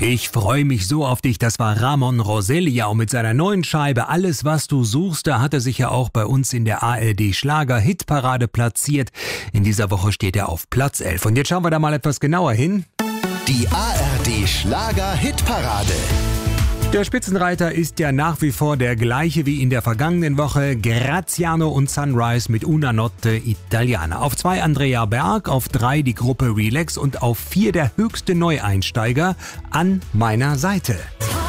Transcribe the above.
Ich freue mich so auf dich. Das war Ramon Roselia mit seiner neuen Scheibe Alles, was du suchst. Da hat er sich ja auch bei uns in der ARD Schlager Hitparade platziert. In dieser Woche steht er auf Platz 11. Und jetzt schauen wir da mal etwas genauer hin. Die ARD Schlager Hitparade. Der Spitzenreiter ist ja nach wie vor der gleiche wie in der vergangenen Woche. Graziano und Sunrise mit Una Notte Italiana. Auf 2 Andrea Berg, auf 3 die Gruppe Relax und auf 4 der höchste Neueinsteiger An meiner Seite.